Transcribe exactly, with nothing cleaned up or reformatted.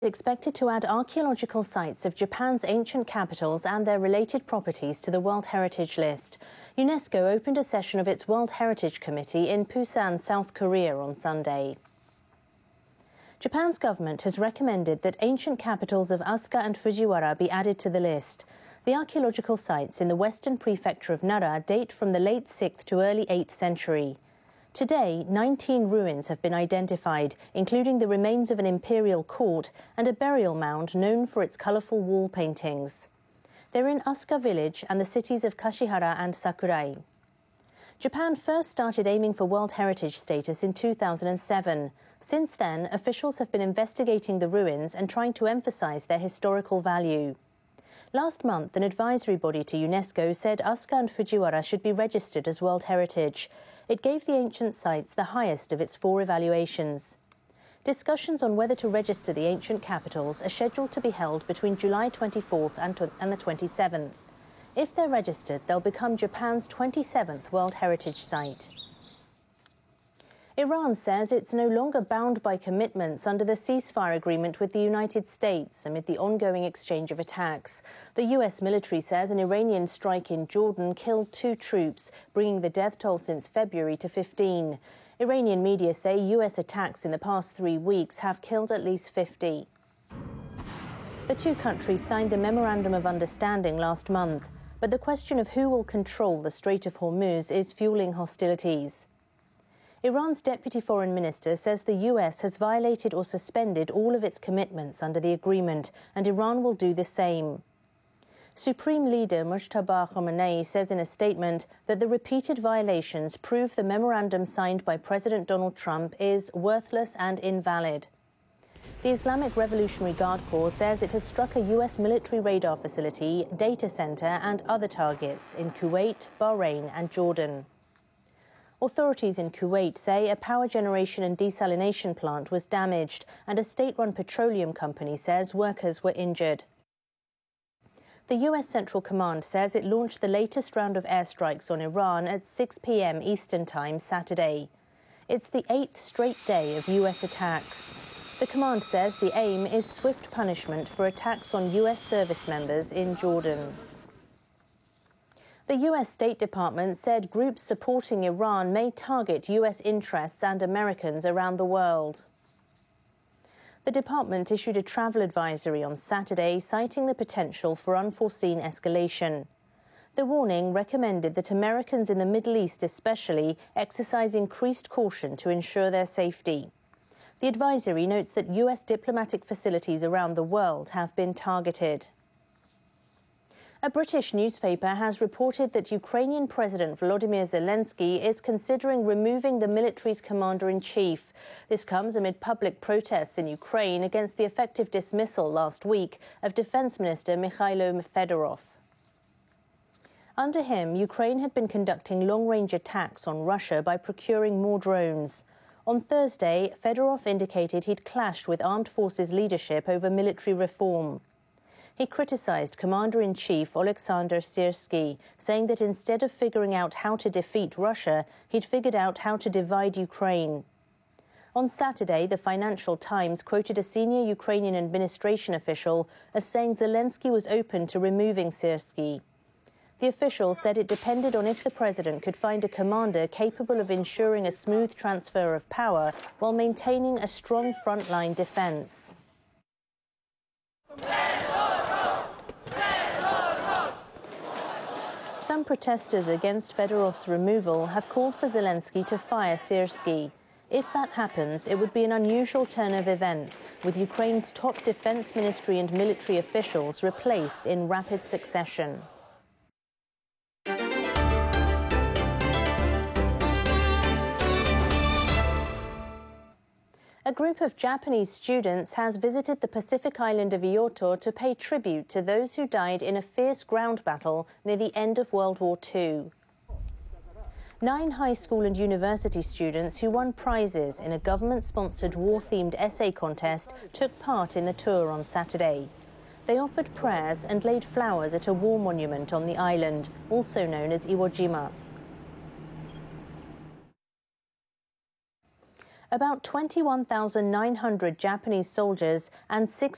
Expected to add archaeological sites of Japan's ancient capitals and their related properties to the World Heritage List. UNESCO opened a session of its World Heritage Committee in Busan, South Korea on Sunday. Japan's government has recommended that ancient capitals of Asuka and Fujiwara be added to the list. The archaeological sites in the western prefecture of Nara date from the late sixth to early eighth century. Today, nineteen ruins have been identified, including the remains of an imperial court and a burial mound known for its colourful wall paintings. They're in Asuka village and the cities of Kashihara and Sakurai. Japan first started aiming for World Heritage status in two thousand seven. Since then, officials have been investigating the ruins and trying to emphasise their historical value. Last month, an advisory body to UNESCO said Asuka and Fujiwara should be registered as World Heritage. It gave the ancient sites the highest of its four evaluations. Discussions on whether to register the ancient capitals are scheduled to be held between July twenty-fourth and, and the twenty-seventh. If they're registered, they'll become Japan's twenty-seventh World Heritage Site. Iran says it's no longer bound by commitments under the ceasefire agreement with the United States amid the ongoing exchange of attacks. The U S military says an Iranian strike in Jordan killed two troops, bringing the death toll since February to fifteen. Iranian media say U S attacks in the past three weeks have killed at least fifty. The two countries signed the Memorandum of Understanding last month, but the question of who will control the Strait of Hormuz is fueling hostilities. Iran's deputy foreign minister says the U S has violated or suspended all of its commitments under the agreement, and Iran will do the same. Supreme Leader Mojtaba Khamenei says in a statement that the repeated violations prove the memorandum signed by President Donald Trump is worthless and invalid. The Islamic Revolutionary Guard Corps says it has struck a U S military radar facility, data center and other targets in Kuwait, Bahrain and Jordan. Authorities in Kuwait say a power generation and desalination plant was damaged, and a state-run petroleum company says workers were injured. The U S Central Command says it launched the latest round of airstrikes on Iran at six p m Eastern Time Saturday. It's the eighth straight day of U S attacks. The command says the aim is swift punishment for attacks on U S service members in Jordan. The U S State Department said groups supporting Iran may target U S interests and Americans around the world. The department issued a travel advisory on Saturday, citing the potential for unforeseen escalation. The warning recommended that Americans in the Middle East especially exercise increased caution to ensure their safety. The advisory notes that U S diplomatic facilities around the world have been targeted. A British newspaper has reported that Ukrainian President Volodymyr Zelensky is considering removing the military's commander-in-chief. This comes amid public protests in Ukraine against the effective dismissal last week of Defense Minister Mikhailo Fedorov. Under him, Ukraine had been conducting long-range attacks on Russia by procuring more drones. On Thursday, Fedorov indicated he'd clashed with armed forces leadership over military reform. He criticised Commander-in-Chief Oleksandr Syrsky, saying that instead of figuring out how to defeat Russia, he'd figured out how to divide Ukraine. On Saturday, the Financial Times quoted a senior Ukrainian administration official as saying Zelensky was open to removing Syrsky. The official said it depended on if the president could find a commander capable of ensuring a smooth transfer of power while maintaining a strong frontline defence. Some protesters against Fedorov's removal have called for Zelensky to fire Syrsky. If that happens, it would be an unusual turn of events, with Ukraine's top defense ministry and military officials replaced in rapid succession. A group of Japanese students has visited the Pacific island of Ihyoto to pay tribute to those who died in a fierce ground battle near the end of World War Two. Nine high school and university students who won prizes in a government-sponsored war-themed essay contest took part in the tour on Saturday. They offered prayers and laid flowers at a war monument on the island, also known as Iwo Jima. About twenty-one thousand nine hundred Japanese soldiers and six